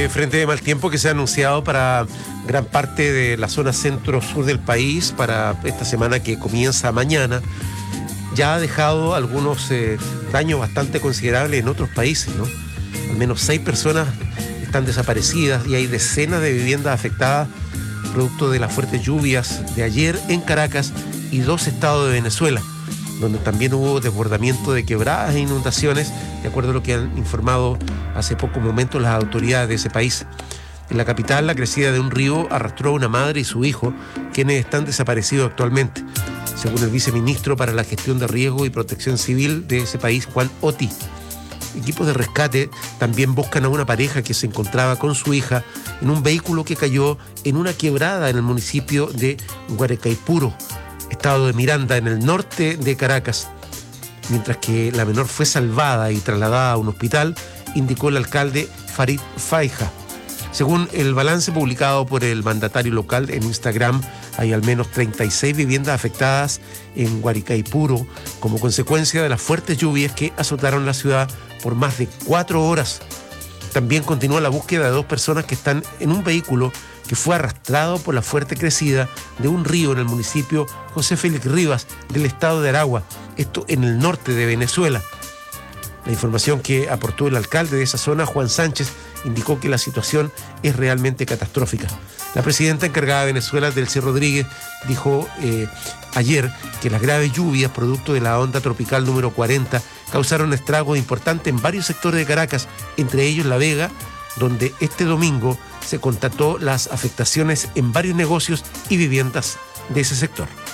Este frente de mal tiempo que se ha anunciado para gran parte de la zona centro-sur del país para esta semana que comienza mañana, ya ha dejado algunos daños bastante considerables en otros países, ¿no? Al menos 6 personas están desaparecidas y hay decenas de viviendas afectadas producto de las fuertes lluvias de ayer en Caracas y 2 estados de Venezuela, donde también hubo desbordamiento de quebradas e inundaciones, de acuerdo a lo que han informado hace pocos momentos las autoridades de ese país. En la capital, la crecida de un río arrastró a una madre y su hijo, quienes están desaparecidos actualmente, según el viceministro para la gestión de riesgo y protección civil de ese país, Juan Oti. Equipos de rescate también buscan a una pareja que se encontraba con su hija en un vehículo que cayó en una quebrada en el municipio de Guarecaipuro, estado de Miranda, en el norte de Caracas. Mientras que la menor fue salvada y trasladada a un hospital, indicó el alcalde Farid Faija. Según el balance publicado por el mandatario local en Instagram, hay al menos 36 viviendas afectadas en Guarecaipuro como consecuencia de las fuertes lluvias que azotaron la ciudad por más de 4 horas. También continúa la búsqueda de 2 personas que están en un vehículo que fue arrastrado por la fuerte crecida de un río en el municipio José Félix Rivas del estado de Aragua, esto en el norte de Venezuela. La información que aportó el alcalde de esa zona, Juan Sánchez, indicó que la situación es realmente catastrófica. La presidenta encargada de Venezuela, Delcy Rodríguez, dijo ayer que las graves lluvias, producto de la onda tropical número 40, causaron estragos importantes en varios sectores de Caracas, entre ellos La Vega, donde este domingo se constató las afectaciones en varios negocios y viviendas de ese sector.